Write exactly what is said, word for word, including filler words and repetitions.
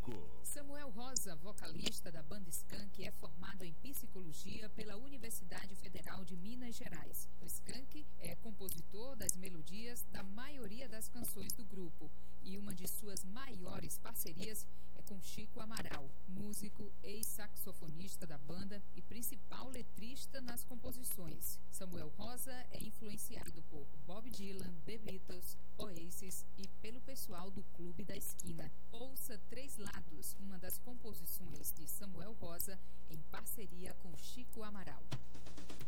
Psicólogo. Samuel Rosa, vocalista da banda Skank, é formado em psicologia pela Universidade Federal de Minas Gerais. O Skank é compositor das melodias da maioria das canções do grupo e uma de suas maiores parcerias é com Chico Amaral, músico, ex-saxofonista da banda e principal letrista nas composições. Samuel Rosa é influenciado por Bob Dylan, The Beatles, Oasis e pelo pessoal do Clube da Esquina. Ouça Três Lados, uma das composições de Samuel Rosa em parceria com Chico Amaral.